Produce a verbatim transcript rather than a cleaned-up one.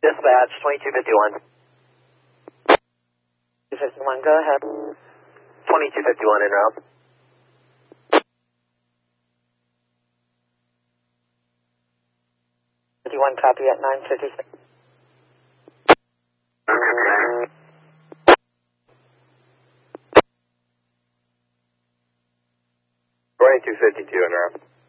Dispatch, twenty-two fifty-one. two fifty-one, go ahead. twenty-two fifty-one en route. fifty-one, copy at nine fifty-six. twenty-two fifty-two en route.